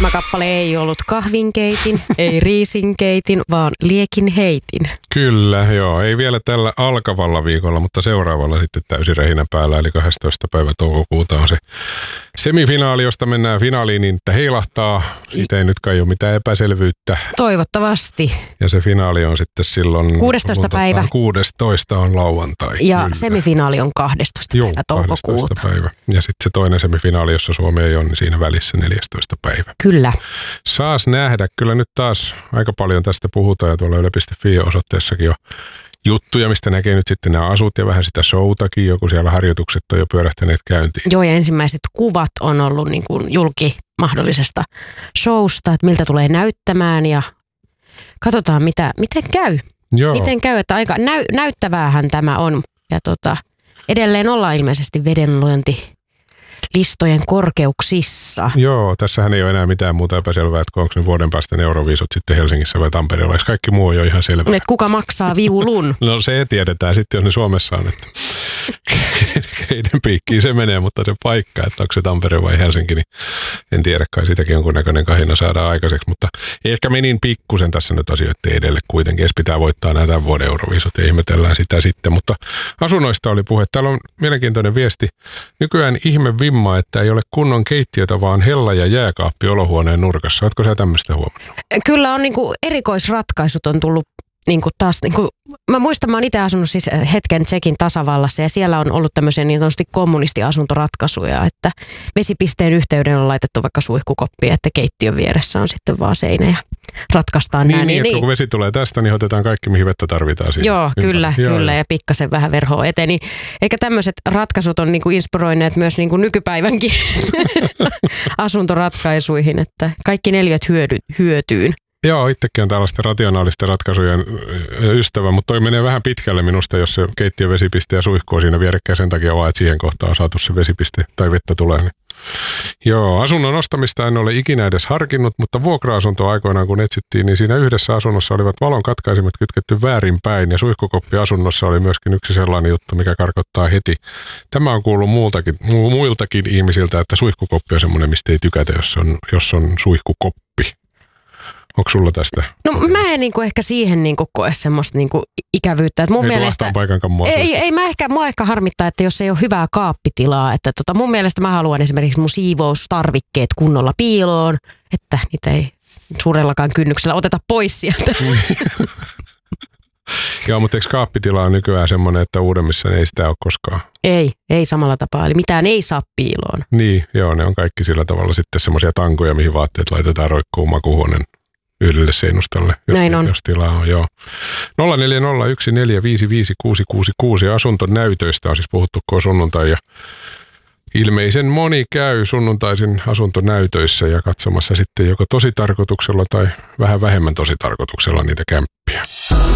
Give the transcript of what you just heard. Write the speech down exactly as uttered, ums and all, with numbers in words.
Tämä kappale ei ollut kahvinkeitin, ei riisinkeitin, vaan liekinheitin. Kyllä, joo. Ei vielä tällä alkavalla viikolla, mutta seuraavalla sitten täysin rehinä päällä, eli kahdestoista päivä toukokuuta on se semifinaali, josta mennään finaaliin niin, että heilahtaa. Siitä ei nyt kai ole mitään epäselvyyttä. Toivottavasti. Ja se finaali on sitten silloin... kuudestoista päivä. kuudestoista on lauantai. Ja kyllä. Semifinaali on kahdestoista Joo, päivä toukokuuta. kahdestoista päivä. Ja sitten se toinen semifinaali, jossa Suomi ei ole, niin siinä välissä neljästoista päivä. Kyllä. Saas nähdä. Kyllä nyt taas aika paljon tästä puhutaan ja tuolla yle piste fi-osoitteessakin on juttuja, mistä näkee nyt sitten nämä asut ja vähän sitä showtakin, joku siellä harjoitukset on jo pyörähtäneet käyntiin. Joo, ja ensimmäiset kuvat on ollut niin kuin julki mahdollisesta showsta, että miltä tulee näyttämään ja katsotaan mitä, miten käy. Joo. Miten käy, että aika näy, näyttäväähän tämä on. Ja tota, edelleen ollaan ilmeisesti vedenluonti listojen korkeuksissa. Joo, tässähän ei ole enää mitään muuta epäselvää, että onko ne vuoden päästä ne Euroviisut sitten Helsingissä vai Tampereella. Kaikki muu on jo ihan selvä. Että kuka maksaa viulun? No se tiedetään sitten, jos ne Suomessa on, että keiden piikkiin se menee, mutta se paikka, että onko se Tampere vai Helsinki, niin en tiedä, kai sitäkin jonkunnäköinen kahina saadaan aikaiseksi, mutta ehkä menin pikkusen tässä nyt asioiden edelle kuitenkin, jos pitää voittaa nämä tämän vuoden Euroviisut ja ihmetellään sitä sitten, mutta asunnoista oli puhe. Täällä on mielenkiintoinen viesti. Nykyään ihme vimma, että ei ole kunnon keittiötä, vaan hella ja jääkaappi olohuoneen nurkassa. Oletko sä tämmöistä huomannut? Kyllä on niinku erikoisratkaisut on tullut niinku taas, niinku, mä muistan, mä oon itse asunut siis hetken Tšekin tasavallassa ja siellä on ollut tämmöisiä niin sanotusti kommunistiasuntoratkaisuja, että vesipisteen yhteyden on laitettu vaikka suihkukoppi, että keittiön vieressä on sitten vaan seinä ja ratkaistaan niin, näin. Niin, niin, kun vesi tulee tästä, niin otetaan kaikki, mihin vettä tarvitaan. Siinä Joo, ympäri. kyllä, Joo, kyllä ja pikkasen vähän verhoa eteen. Niin, eikä tämmöiset ratkaisut on niinku inspiroineet myös niinku nykypäivänkin asuntoratkaisuihin, että kaikki neliöt hyödy, hyötyyn. Joo, itsekin on tällaisten rationaalisten ratkaisujen ystävä, mutta toi menee vähän pitkälle minusta, jos se keittiön vesipiste ja suihku on siinä vierekkäin sen takia vaan, että siihen kohtaan on saatu se vesipiste tai vettä tulee. Niin. Joo, asunnon ostamista en ole ikinä edes harkinnut, mutta vuokra-asuntoa aikoinaan kun etsittiin, niin siinä yhdessä asunnossa olivat valon katkaisimet kytketty väärinpäin ja suihkukoppi asunnossa oli myöskin yksi sellainen juttu, mikä karkottaa heti. Tämä on kuullut muiltakin, muiltakin ihmisiltä, että suihkukoppi on semmoinen, mistä ei tykätä, jos on, jos on suihkukoppi. Onko sulla tästä? No mä en niinku ehkä siihen niinku koe semmoista niinku ikävyyttä. Että mun ei mielestä, paikankaan ei, ei mä ehkä, mua ehkä harmittaa, että jos ei ole hyvää kaappitilaa. Että tota, mun mielestä mä haluan esimerkiksi mun siivoustarvikkeet kunnolla piiloon, että niitä ei suurellakaan kynnyksellä oteta pois sieltä. Joo, mutta eikö kaappitila on nykyään semmoinen, että uudemmissa ei sitä ole koskaan? Ei, ei samalla tapaa. Eli mitään ei saa piiloon. Niin, joo, ne on kaikki sillä tavalla sitten semmoisia tankoja, mihin vaatteet laitetaan roikkuun makuuhuoneen yhdelle seinustalle, jos, Näin on. jos tilaa on, joo. nolla neljä nolla yksi neljä viisi viisi kuusi kuusi kuusi asuntonäytöistä on siis puhuttu koko sunnuntai ja ilmeisen moni käy sunnuntaisin asuntonäytöissä ja katsomassa sitten joko tositarkoituksella tai vähän vähemmän tositarkoituksella niitä kämppiä.